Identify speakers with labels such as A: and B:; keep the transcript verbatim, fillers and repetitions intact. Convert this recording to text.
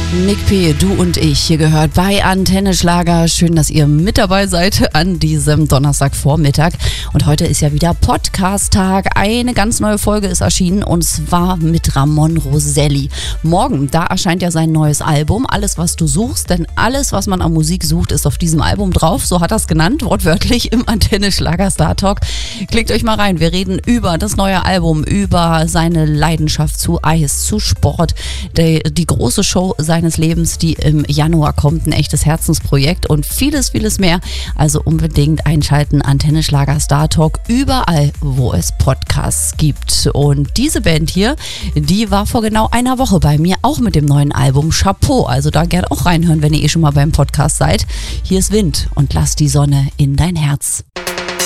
A: Nick P., du und ich, hier gehört bei Antenne Schlager. Schön, dass ihr mit dabei seid an diesem Donnerstagvormittag. Und heute ist ja wieder Podcast-Tag. Eine ganz neue Folge ist erschienen und zwar mit Ramon Roselli. Morgen, da erscheint ja sein neues Album, Alles, was du suchst. Denn alles, was man an Musik sucht, ist auf diesem Album drauf. So hat er es genannt, wortwörtlich im Antenne Schlager Star Talk. Klickt euch mal rein. Wir reden über das neue Album, über seine Leidenschaft zu Eis, zu Sport, die, die große Show seines Lebens, die im Januar kommt, ein echtes Herzensprojekt und vieles, vieles mehr. Also unbedingt einschalten, Antenne Schlager Star Talk, überall, wo es Podcasts gibt. Und diese Band hier, die war vor genau einer Woche bei mir, auch mit dem neuen Album Chapeau. Also da gerne auch reinhören, wenn ihr eh schon mal beim Podcast seid. Hier ist Wind und lass die Sonne in dein Herz.